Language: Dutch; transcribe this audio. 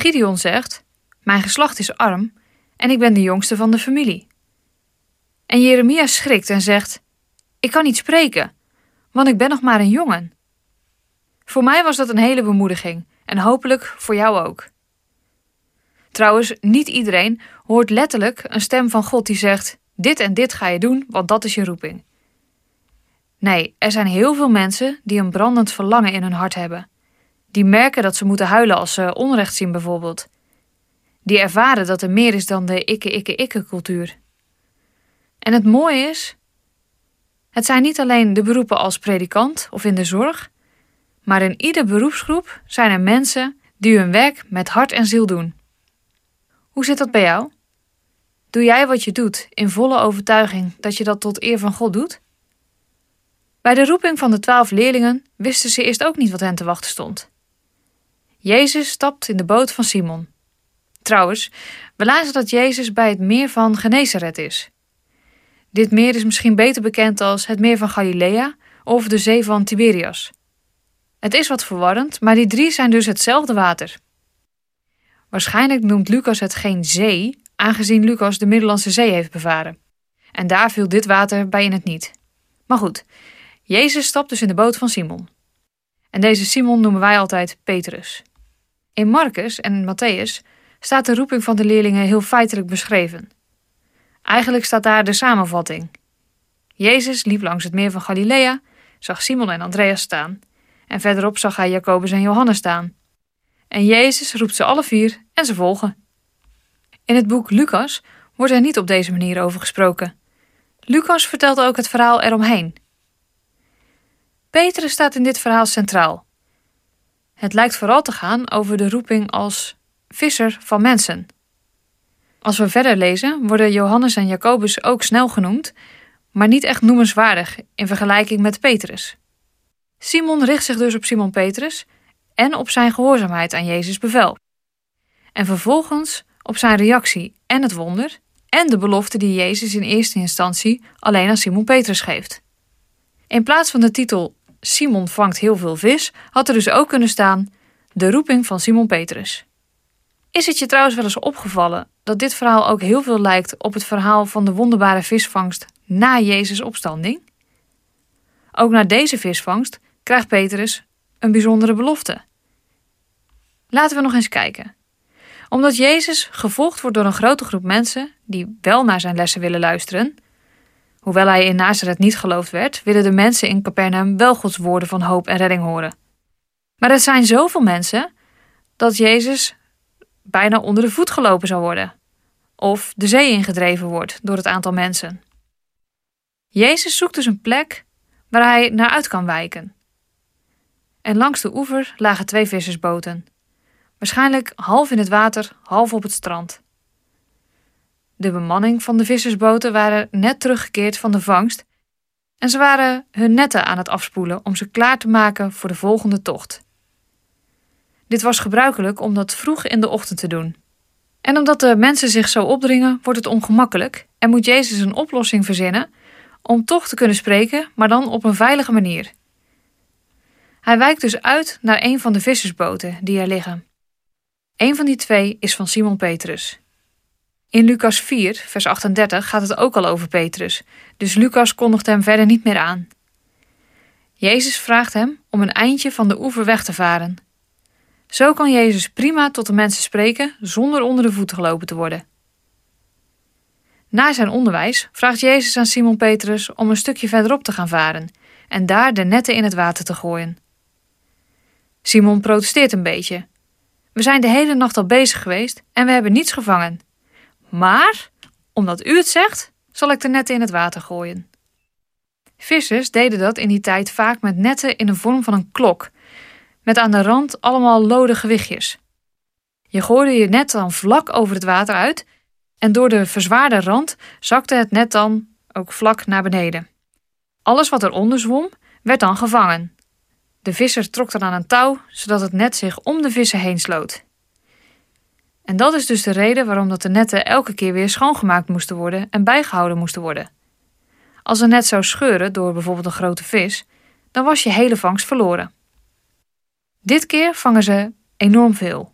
Gideon zegt: mijn geslacht is arm en ik ben de jongste van de familie. En Jeremia schrikt en zegt: ik kan niet spreken, want ik ben nog maar een jongen. Voor mij was dat een hele bemoediging en hopelijk voor jou ook. Trouwens, niet iedereen hoort letterlijk een stem van God die zegt: dit en dit ga je doen, want dat is je roeping. Nee, er zijn heel veel mensen die een brandend verlangen in hun hart hebben. Die merken dat ze moeten huilen als ze onrecht zien bijvoorbeeld. Die ervaren dat er meer is dan de ikke cultuur. En het mooie is, het zijn niet alleen de beroepen als predikant of in de zorg, maar in ieder beroepsgroep zijn er mensen die hun werk met hart en ziel doen. Hoe zit dat bij jou? Doe jij wat je doet in volle overtuiging dat je dat tot eer van God doet? Bij de roeping van de 12 leerlingen wisten ze eerst ook niet wat hen te wachten stond. Jezus stapt in de boot van Simon. Trouwens, we lazen dat Jezus bij het meer van Genesaret is. Dit meer is misschien beter bekend als het meer van Galilea of de zee van Tiberias. Het is wat verwarrend, maar die 3 zijn dus hetzelfde water. Waarschijnlijk noemt Lucas het geen zee, aangezien Lucas de Middellandse Zee heeft bevaren. En daar viel dit water bij in het niet. Maar goed, Jezus stapt dus in de boot van Simon. En deze Simon noemen wij altijd Petrus. In Marcus en Matthäus staat de roeping van de leerlingen heel feitelijk beschreven. Eigenlijk staat daar de samenvatting. Jezus liep langs het meer van Galilea, zag Simon en Andreas staan. En verderop zag hij Jacobus en Johannes staan. En Jezus roept ze alle 4 en ze volgen. In het boek Lucas wordt er niet op deze manier over gesproken. Lucas vertelt ook het verhaal eromheen. Petrus staat in dit verhaal centraal. Het lijkt vooral te gaan over de roeping als visser van mensen. Als we verder lezen, worden Johannes en Jacobus ook snel genoemd, maar niet echt noemenswaardig in vergelijking met Petrus. Simon richt zich dus op Simon Petrus en op zijn gehoorzaamheid aan Jezus' bevel. En vervolgens op zijn reactie en het wonder en de belofte die Jezus in eerste instantie alleen aan Simon Petrus geeft. In plaats van de titel Simon vangt heel veel vis, had er dus ook kunnen staan de roeping van Simon Petrus. Is het je trouwens wel eens opgevallen dat dit verhaal ook heel veel lijkt op het verhaal van de wonderbare visvangst na Jezus' opstanding? Ook na deze visvangst krijgt Petrus een bijzondere belofte. Laten we nog eens kijken. Omdat Jezus gevolgd wordt door een grote groep mensen die wel naar zijn lessen willen luisteren, hoewel hij in Nazareth niet geloofd werd, willen de mensen in Capernaum wel Gods woorden van hoop en redding horen. Maar er zijn zoveel mensen dat Jezus bijna onder de voet gelopen zou worden, of de zee ingedreven wordt door het aantal mensen. Jezus zoekt dus een plek waar hij naar uit kan wijken. En langs de oever lagen 2 vissersboten, waarschijnlijk half in het water, half op het strand. De bemanning van de vissersboten waren net teruggekeerd van de vangst en ze waren hun netten aan het afspoelen om ze klaar te maken voor de volgende tocht. Dit was gebruikelijk om dat vroeg in de ochtend te doen. En omdat de mensen zich zo opdringen, wordt het ongemakkelijk en moet Jezus een oplossing verzinnen om toch te kunnen spreken, maar dan op een veilige manier. Hij wijkt dus uit naar een van de vissersboten die er liggen. Een van die 2 is van Simon Petrus. In Lucas 4, vers 38 gaat het ook al over Petrus, dus Lucas kondigt hem verder niet meer aan. Jezus vraagt hem om een eindje van de oever weg te varen. Zo kan Jezus prima tot de mensen spreken zonder onder de voeten gelopen te worden. Na zijn onderwijs vraagt Jezus aan Simon Petrus om een stukje verderop te gaan varen en daar de netten in het water te gooien. Simon protesteert een beetje. We zijn de hele nacht al bezig geweest en we hebben niets gevangen. Maar, omdat u het zegt, zal ik de netten in het water gooien. Vissers deden dat in die tijd vaak met netten in de vorm van een klok, met aan de rand allemaal lode gewichtjes. Je gooide je net dan vlak over het water uit en door de verzwaarde rand zakte het net dan ook vlak naar beneden. Alles wat eronder zwom, werd dan gevangen. De visser trok dan aan een touw, zodat het net zich om de vissen heen sloot. En dat is dus de reden waarom dat de netten elke keer weer schoongemaakt moesten worden en bijgehouden moesten worden. Als een net zou scheuren door bijvoorbeeld een grote vis, dan was je hele vangst verloren. Dit keer vangen ze enorm veel.